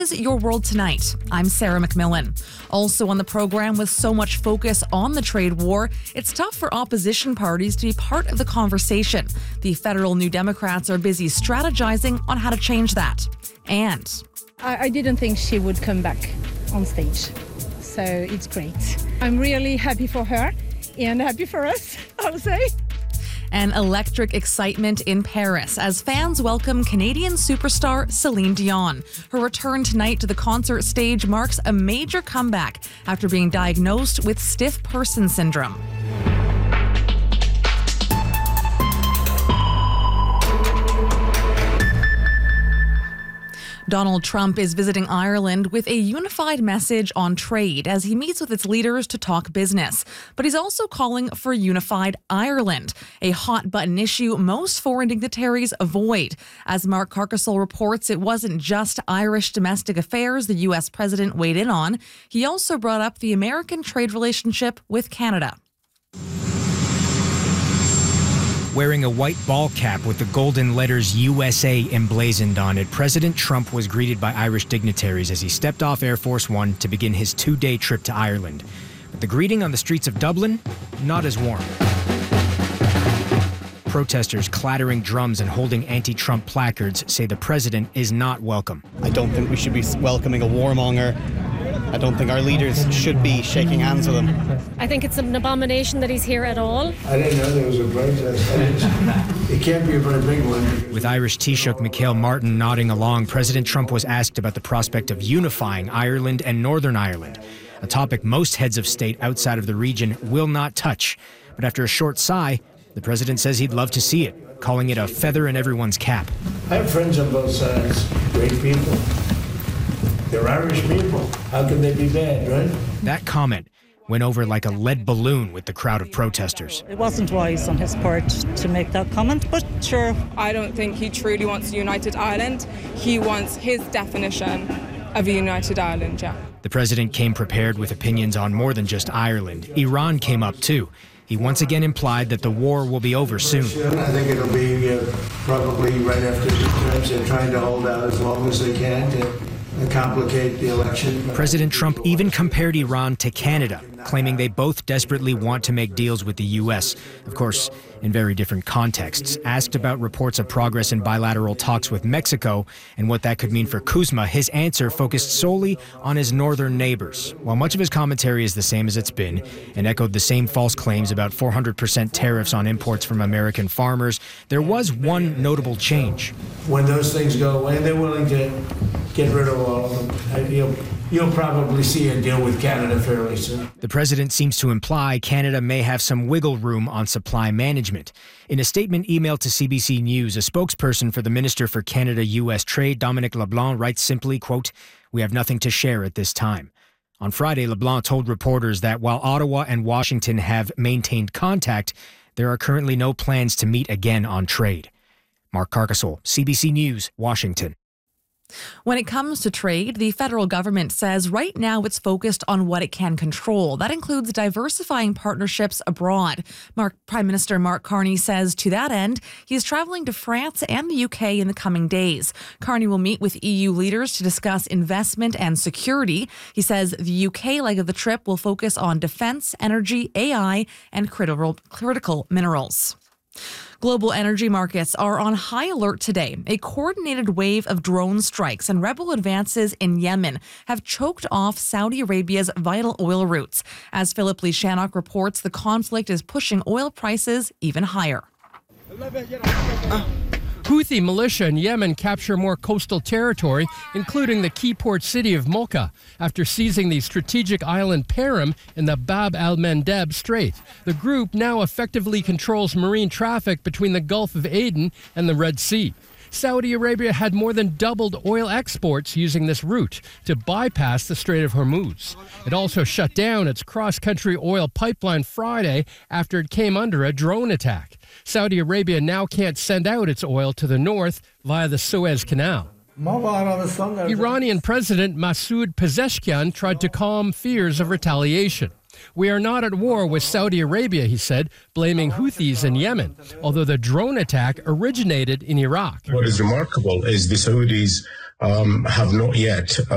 Is Your World Tonight. I'm Sarah McMillan. Also on the program, with so much focus on the trade war, it's tough for opposition parties to be part of the conversation. The federal New Democrats are busy strategizing on how to change that. And I didn't think she would come back on stage, so it's great. I'm really happy for her and happy for us, I would say. An electric excitement in Paris as fans welcome Canadian superstar Celine Dion. Her return tonight to the concert stage marks a major comeback after being diagnosed with stiff person syndrome. Donald Trump is visiting Ireland with a unified message on trade as he meets with its leaders to talk business. But he's also calling for unified Ireland, a hot-button issue most foreign dignitaries avoid. As Mark Carcasole reports, it wasn't just Irish domestic affairs the U.S. president weighed in on. He also brought up the American trade relationship with Canada. Wearing a white ball cap with the golden letters USA emblazoned on it, President Trump was greeted by Irish dignitaries as he stepped off Air Force One to begin his two-day trip to Ireland. But the greeting on the streets of Dublin, not as warm. Protesters clattering drums and holding anti-Trump placards say the president is not welcome. I don't think we should be welcoming a warmonger. I don't think our leaders should be shaking hands with him. I think it's an abomination that he's here at all. I didn't know there was a protest. It can't be a very big one. With Irish Taoiseach Michael Martin nodding along, President Trump was asked about the prospect of unifying Ireland and Northern Ireland, a topic most heads of state outside of the region will not touch. But after a short sigh, the president says he'd love to see it, calling it a feather in everyone's cap. I have friends on both sides, great people. They're Irish people. How can they be bad, right? That comment went over like a lead balloon with the crowd of protesters. It wasn't wise on his part to make that comment, but sure. I don't think he truly wants a united Ireland. He wants his definition of a united Ireland, yeah. The president came prepared with opinions on more than just Ireland. Iran came up too. He once again implied that the war will be over soon. I think it'll be probably right after the terms. They're trying to hold out as long as they can to complicate the election. President Trump even compared Iran to Canada, claiming they both desperately want to make deals with the U.S., of course, in very different contexts. Asked about reports of progress in bilateral talks with Mexico and what that could mean for Kuzma, his answer focused solely on his northern neighbors. While much of his commentary is the same as it's been and echoed the same false claims about 400% tariffs on imports from American farmers, there was one notable change. When those things go away, they're willing to get rid of all of them. You'll probably see a deal with Canada fairly soon. The president seems to imply Canada may have some wiggle room on supply management. In a statement emailed to CBC News, a spokesperson for the Minister for Canada-U.S. Trade, Dominic LeBlanc, writes simply, quote, "We have nothing to share at this time." On Friday, LeBlanc told reporters that while Ottawa and Washington have maintained contact, there are currently no plans to meet again on trade. Mark Carcasole, CBC News, Washington. When it comes to trade, the federal government says right now it's focused on what it can control. That includes diversifying partnerships abroad. Prime Minister Mark Carney says to that end, he's traveling to France and the UK in the coming days. Carney will meet with EU leaders to discuss investment and security. He says the UK leg of the trip will focus on defense, energy, AI, and critical minerals. Global energy markets are on high alert today. A coordinated wave of drone strikes and rebel advances in Yemen have choked off Saudi Arabia's vital oil routes. As Philip Lee Shannock reports, the conflict is pushing oil prices even higher. Houthi militia in Yemen capture more coastal territory, including the key port city of Mocha, after seizing the strategic island Perim in the Bab al-Mandeb Strait. The group now effectively controls marine traffic between the Gulf of Aden and the Red Sea. Saudi Arabia had more than doubled oil exports using this route to bypass the Strait of Hormuz. It also shut down its cross-country oil pipeline Friday after it came under a drone attack. Saudi Arabia now can't send out its oil to the north via the Suez Canal. Iranian President Masoud Pezeshkian tried to calm fears of retaliation. "We are not at war with Saudi Arabia," he said, blaming Houthis in Yemen, although the drone attack originated in Iraq. What is remarkable is the Saudis have not yet